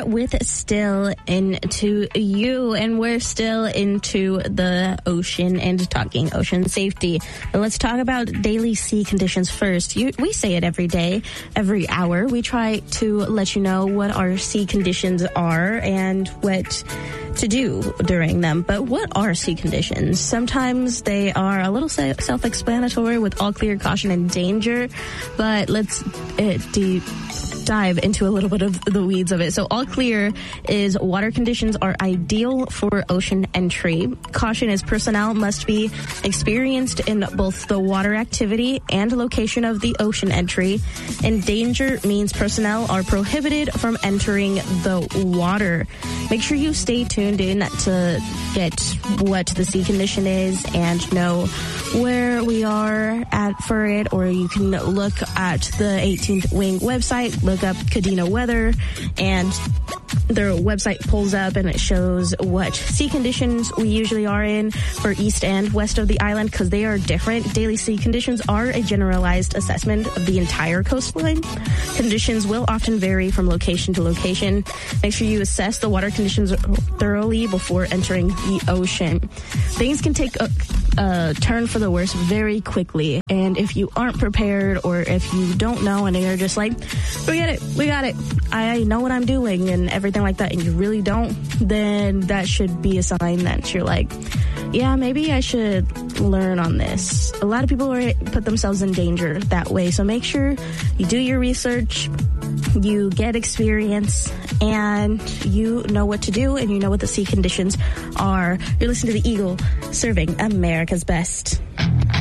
with Still Into You, and we're still into the ocean and talking ocean safety. But let's talk about daily sea conditions first. We say it every day, every hour. We try to let you know what our sea conditions are and what to do during them. But what are sea conditions? Sometimes they are a little self-explanatory with all clear, caution, and danger, but let's dive into a little bit of the weeds of it. So all clear is water conditions are ideal for ocean entry. Caution is personnel must be experienced in both the water activity and location of the ocean entry. And danger means personnel are prohibited from entering the water. Make sure you stay tuned in to get what the sea condition is and know where we are at for it, or you can look at the 18th Wing website, look up Kadena Weather, and their website pulls up and it shows what sea conditions we usually are in for east and west of the island, because they are different. Daily sea conditions are a generalized assessment of the entire coastline. Conditions will often vary from location to location. Make sure you assess the water conditions thoroughly before entering the ocean. Things can take a turn for the worse very quickly, and if you aren't prepared, or if you don't know and you're just like, we got it, I know what I'm doing and everything like that, and you really don't, then that should be a sign that you're like, yeah, maybe I should learn on this. A lot of people put themselves in danger that way, so make sure you do your research, you get experience, and you know what to do, and you know what the sea conditions are. You're listening to The Eagle, serving America's best.